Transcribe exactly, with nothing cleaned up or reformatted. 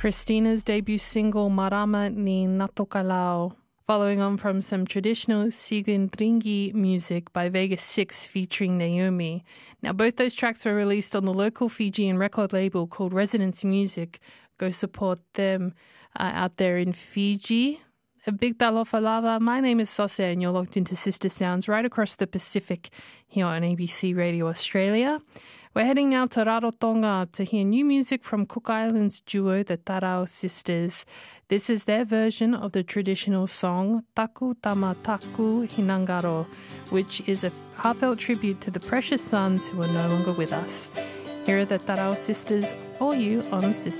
Christina's debut single Marama ni Natokalao, following on from some traditional Sigindringi music by Vegas six featuring Naomi. Now, both those tracks were released on the local Fijian record label called Resonance Music. Go support them uh, out there in Fiji. A big talofa lava. My name is Sose and you're locked into Sister Sounds right across the Pacific here on A B C Radio Australia. We're heading now to Rarotonga to hear new music from Cook Islands duo, the Tarao Sisters. This is their version of the traditional song Taku Tama Taku Hinangaro, which is a heartfelt tribute to the precious sons who are no longer with us. Here are the Tarao Sisters for you on Sister